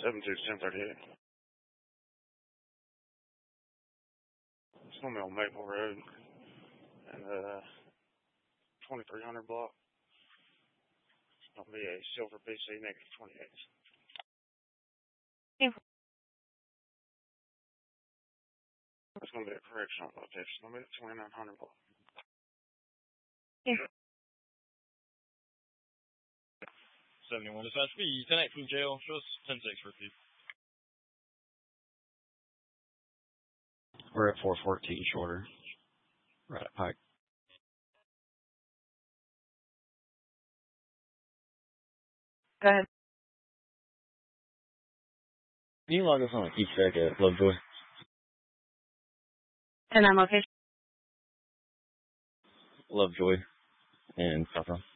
72-1038. It's going to be on Maple Road and 2300 block. It's going to be a silver BC -28. It's going to be a correctional location. It's going to be at 2900 block. 71 dispatch B, 10-8 from jail, show us 10-6 repeat. We're at 414 shorter. Right at Pike. Go ahead. Can you log us on a key check at Lovejoy? And I'm location. Lovejoy and South Run.